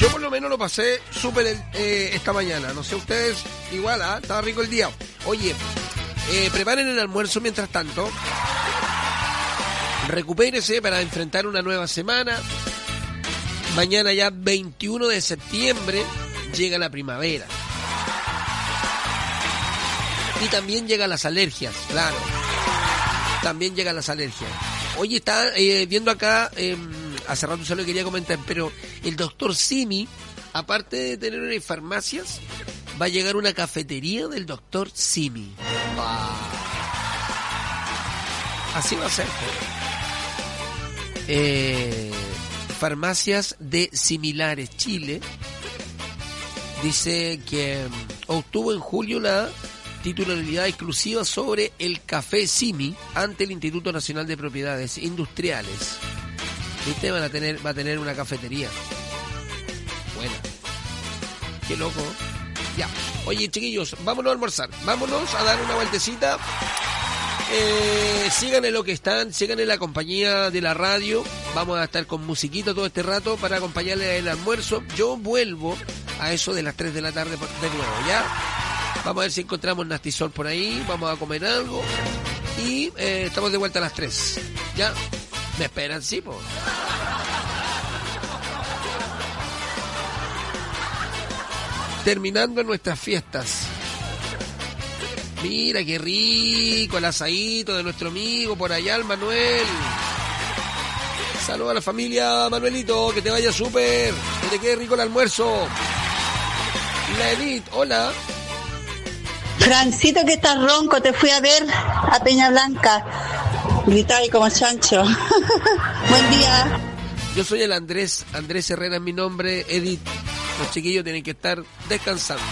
Yo por lo menos lo pasé súper esta mañana. No sé ustedes, igual, estaba rico el día. Oye, preparen el almuerzo mientras tanto. Recupérese para enfrentar una nueva semana. Mañana ya 21 de septiembre llega la primavera. Y también llegan las alergias, claro. También llegan las alergias. Oye, está viendo acá, hace rato se lo quería comentar, pero el doctor Simi, aparte de tener farmacias, va a llegar una cafetería del doctor Simi. Así va a ser. Farmacias de Similares Chile dice que obtuvo en julio la titularidad exclusiva sobre el café Simi ante el Instituto Nacional de Propiedades Industriales. ¿Viste? Va a tener una cafetería. Buena. Qué loco. Ya. Oye, chiquillos, vámonos a almorzar. Vámonos a dar una vueltecita. Sigan en lo que están, sigan en la compañía de la radio. Vamos a estar con musiquita todo este rato para acompañarles el almuerzo. Yo vuelvo a eso de las 3 de la tarde de nuevo, ¿ya? Vamos a ver si encontramos Nastisol por ahí, vamos a comer algo y estamos de vuelta a las 3. ¿Ya? ¿Me esperan? Sí, po. Terminando nuestras fiestas. Mira qué rico el asadito de nuestro amigo por allá, el Manuel. Saludos a la familia, Manuelito, que te vaya súper, que te quede rico el almuerzo. La Edith, hola. Francito, que estás ronco, te fui a ver a Peña Blanca. Gritaba ahí como chancho. Buen día. Yo soy el Andrés Herrera es mi nombre, Edith. Los chiquillos tienen que estar descansando.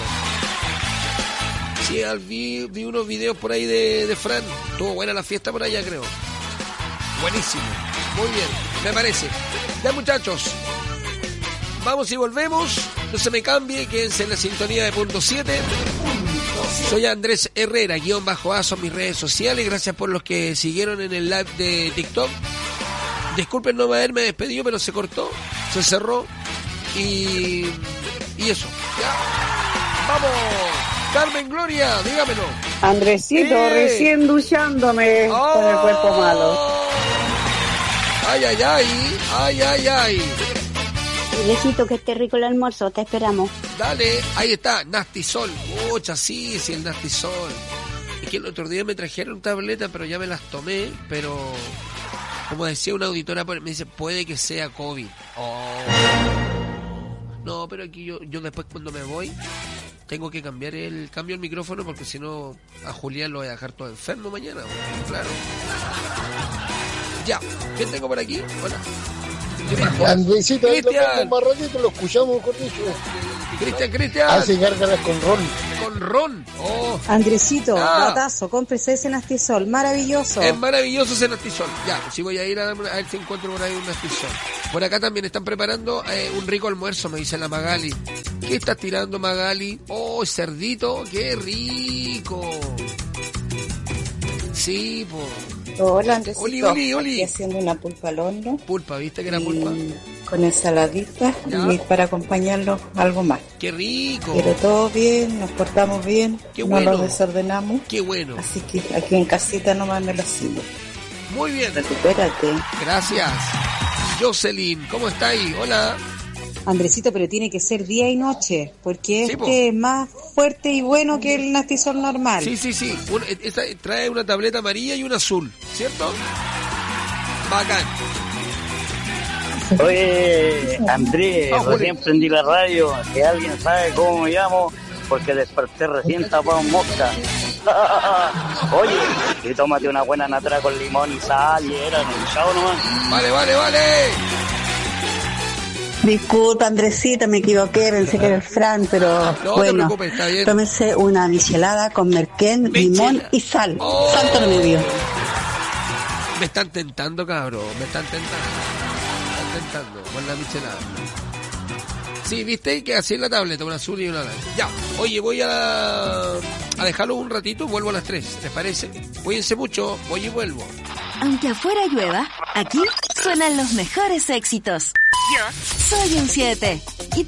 Sí, vi unos videos por ahí de Fran. Estuvo buena la fiesta por allá, creo. Buenísimo. Muy bien, me parece. Ya, muchachos, vamos y volvemos. No se me cambie, quédense en la sintonía de punto 7. Soy Andrés Herrera, _A son mis redes sociales. Gracias por los que siguieron en el live de TikTok. Disculpen no haberme despedido, pero se cortó, se cerró. Y eso. Ya. ¡Vamos! Carmen Gloria, dígamelo. Andresito, recién duchándome con el cuerpo malo. Ay, ay, ay, ay, ay, ay. Besito, que esté rico el almuerzo, te esperamos. Dale, ahí está, Nastisol. Mucha, sí, el Nastisol. Es que el otro día me trajeron tableta, pero ya me las tomé, pero como decía una auditora, me dice, puede que sea COVID. No, pero aquí yo después cuando me voy tengo que cambio el micrófono porque si no a Julián lo voy a dejar todo enfermo mañana. Claro. Ya, ¿quién tengo por aquí? Hola. Andresito, Cristian, más ratito lo escuchamos con eso. Cristian. Hace gárgaras con ron. Con ron. Andresito, platazo, cómprese ese Nastisol, maravilloso. Es maravilloso ese Nastisol. Ya, si voy a ir a ver si encuentro por ahí un Nastisol. Por acá también están preparando un rico almuerzo, me dice la Magali. ¿Qué estás tirando, Magali? Cerdito, qué rico. Sí, po. Hola, Andresito. Oli. Aquí haciendo una pulpa al horno. Pulpa, ¿viste que era pulpa? Con ensaladita y para acompañarlo algo más. ¡Qué rico! Pero todo bien, nos portamos bien, ¡qué bueno! No lo desordenamos. ¡Qué bueno! Así que aquí en casita nomás me lo sigo. Muy bien. Recupérate. Gracias. Jocelyn, ¿cómo está ahí? Hola. Andresito, pero tiene que ser día y noche, porque sí, es más fuerte y bueno que el Nastisol normal. Sí. Esta trae una tableta amarilla y una azul, ¿cierto? Bacán. Oye, Andrés, recién prendí la radio. Si alguien sabe cómo me llamo, porque desperté recién tapado en mosca. Oye, y tómate una buena natra con limón y sal y era un chao nomás. Vale. Disculpa, Andresita, me equivoqué, pensé que era el Fran, pero no bueno, te preocupes, está bien. Tómese una michelada con merquén, limón y sal. Santo remedio. Me están tentando, cabrón, me están tentando con la michelada. Sí, viste que así en la tableta, una azul y una blanca. Ya, oye, voy a dejarlo un ratito, vuelvo a las 3, ¿les parece? Cuídense mucho, voy y vuelvo. Aunque afuera llueva, aquí suenan los mejores éxitos. Yo soy un 7. ¿Y tú?